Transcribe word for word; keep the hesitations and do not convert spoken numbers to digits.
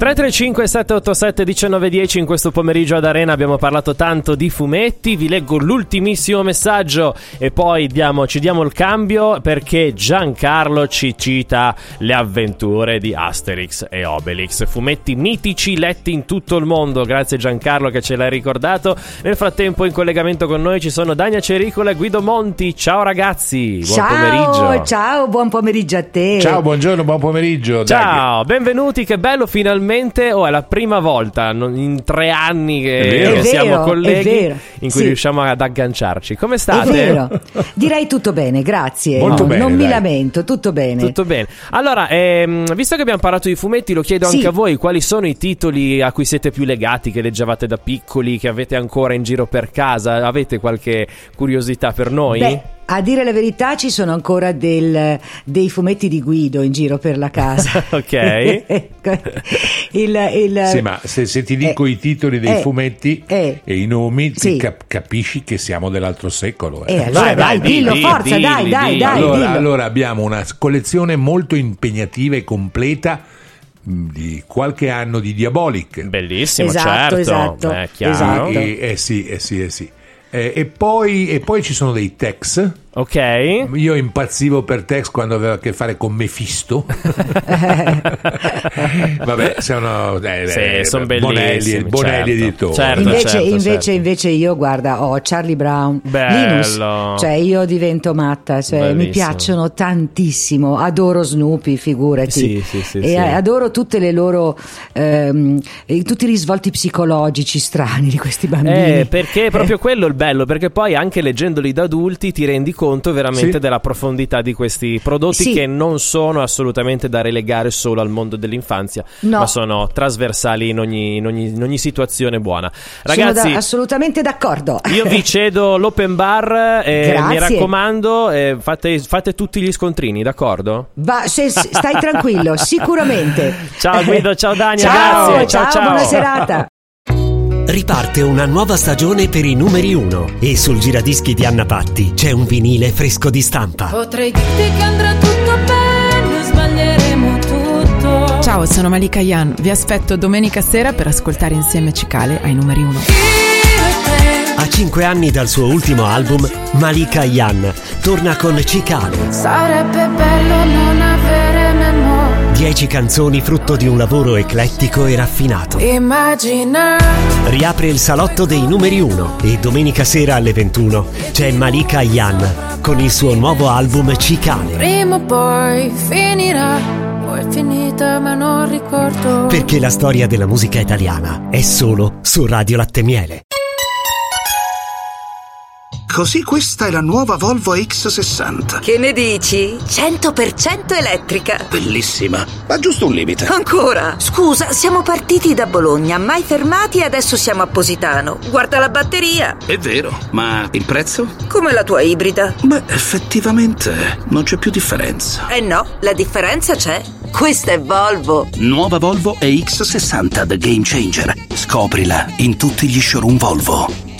tre tre cinque sette otto sette uno nove uno zero. In questo pomeriggio ad Arena abbiamo parlato tanto di fumetti. Vi leggo l'ultimissimo messaggio e poi diamo, ci diamo il cambio, perché Giancarlo ci cita le avventure di Asterix e Obelix, fumetti mitici letti in tutto il mondo. Grazie Giancarlo che ce l'hai ricordato. Nel frattempo in collegamento con noi ci sono Dania Cericola e Guido Monti. Ciao ragazzi, buon ciao, pomeriggio. Ciao, buon pomeriggio a te. Ciao, buongiorno, buon pomeriggio. Ciao, Dai. Benvenuti, che bello, finalmente. Oh, è la prima volta in tre anni che, vero, che siamo vero, colleghi in cui sì. riusciamo ad agganciarci. Come state? È vero. Direi tutto bene, grazie. Molto no, bene, non dai. mi lamento, tutto bene. Tutto bene. Allora, ehm, visto che abbiamo parlato di fumetti, lo chiedo sì. anche a voi: quali sono i titoli a cui siete più legati, che leggevate da piccoli, che avete ancora in giro per casa? Avete qualche curiosità per noi? Beh, a dire la verità ci sono ancora del, dei fumetti di Guido in giro per la casa. Ok. il, il, Sì, ma se, se ti dico eh, i titoli dei eh, fumetti eh, e i nomi, sì. ti cap- capisci che siamo dell'altro secolo. Eh. Eh, allora Vai, dai, vai, dillo, dilli, forza, dilli, dai, dai, dilli. dai, allora, dillo. allora abbiamo una collezione molto impegnativa e completa mh, di qualche anno di Diabolic. Bellissimo, Esatto, certo. esatto, È chiaro. esatto. E, eh sì, eh sì, eh sì. Eh, e, poi, e poi ci sono dei Tex. Ok. Io impazzivo per Tex quando aveva a che fare con Mephisto. Vabbè, sono eh, Sì, eh, son Bonelli, bellissimi, Bonelli certo. editori. Certo, Invece, certo, invece, certo. invece io guarda, ho Charlie Brown, Bello. Linus, cioè io divento matta, cioè mi Bellissimo. piacciono tantissimo, adoro Snoopy, figurati. Sì, sì, sì, e sì. adoro tutte le loro ehm, e tutti i risvolti psicologici strani di questi bambini. Eh, perché è proprio quello il bello, perché poi anche leggendoli da adulti ti rendi conto veramente Sì. della profondità di questi prodotti, Sì. che non sono assolutamente da relegare solo al mondo dell'infanzia, No. ma sono trasversali in ogni, in ogni, in ogni situazione buona. Sono Ragazzi, da- assolutamente d'accordo. io vi cedo l'open bar, eh, Grazie. mi raccomando, eh, fate, fate tutti gli scontrini, d'accordo? Va, se- se- stai tranquillo, sicuramente. Ciao Guido, ciao Dania, Ciao, grazie, ciao ciao. buona serata. Riparte una nuova stagione per i numeri uno e sul giradischi di Anna Patti c'è un vinile fresco di stampa. Potrei dirti che andrà tutto bene, sbaglieremo tutto. Ciao, sono Malika Yan. Vi aspetto domenica sera per ascoltare insieme Cicale ai numeri uno. A cinque anni dal suo ultimo album, Malika Yan torna con Cicale. Sarebbe bello non avere memoria. Dieci canzoni frutto di un lavoro eclettico e raffinato. Immagina. Riapre il salotto dei numeri uno e domenica sera alle ventuno c'è Malika Yan con il suo nuovo album Cicale. Prima o poi finirà. Poi è finita ma non ricordo. Perché la storia della musica italiana è solo su Radio Latte Miele. Così questa è la nuova Volvo X sessanta. Che ne dici? cento per cento elettrica. Bellissima, ma giusto un limite. Ancora? Scusa, siamo partiti da Bologna, mai fermati e adesso siamo a Positano. Guarda la batteria. È vero, ma il prezzo? Come la tua ibrida. Beh, effettivamente non c'è più differenza. Eh no, la differenza c'è. Questa è Volvo. Nuova Volvo E X sessanta The Game Changer. Scoprila in tutti gli showroom Volvo.